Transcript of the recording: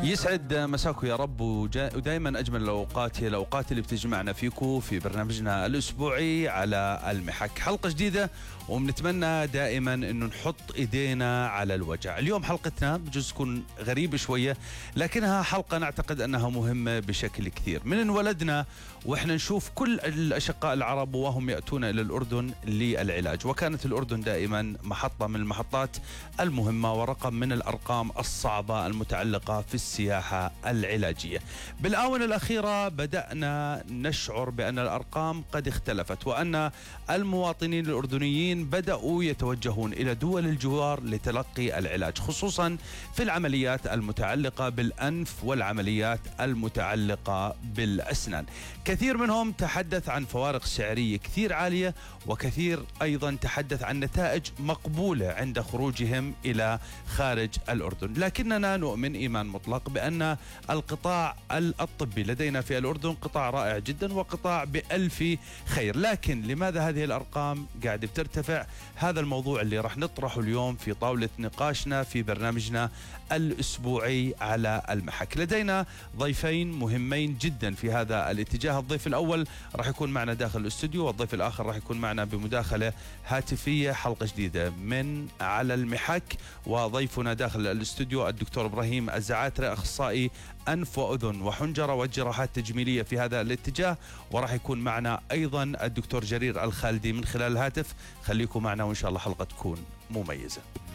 يسعد مساكم يا رب، ودائما أجمل الأوقات هي الأوقات اللي بتجمعنا فيكم في برنامجنا الأسبوعي على المحك. حلقة جديدة وبنتمنى دائما أنه نحط إيدينا على الوجع. اليوم حلقتنا بجوز تكون غريبة شوية، لكنها حلقة نعتقد أنها مهمة بشكل كثير. من انولدنا وإحنا نشوف كل الأشقاء العرب وهم يأتون إلى الأردن للعلاج، وكانت الأردن دائما محطة من المحطات المهمة ورقم من الأرقام الصعبة المتعلقة في السياحة العلاجية. بالآونة الأخيرة بدأنا نشعر بأن الأرقام قد اختلفت، وأن المواطنين الأردنيين بدأوا يتوجهون إلى دول الجوار لتلقي العلاج، خصوصا في العمليات المتعلقة بالأنف والعمليات المتعلقة بالأسنان. كثير منهم تحدث عن فوارق سعرية كثير عالية، وكثير أيضا تحدث عن نتائج مقبولة عند خروجهم إلى خارج الأردن. لكننا نؤمن إيمان مطلق بأن القطاع الطبي لدينا في الأردن قطاع رائع جدا وقطاع بألف خير. لكن لماذا هذه الأرقام قاعدة بترتفع؟ هذا الموضوع اللي راح نطرحه اليوم في طاولة نقاشنا في برنامجنا الأسبوعي على المحك. لدينا ضيفين مهمين جدا في هذا الاتجاه. الضيف الأول راح يكون معنا داخل الاستوديو، والضيف الآخر راح يكون معنا بمداخلة هاتفية. حلقة جديدة من على المحك، وضيفنا داخل الاستوديو الدكتور إبراهيم الزعاترة، أخصائي أنف وأذن وحنجرة وجراحات تجميلية في هذا الاتجاه، وراح يكون معنا أيضا الدكتور جرير الخالدي من خلال الهاتف. خليكم معنا وإن شاء الله حلقة تكون مميزة.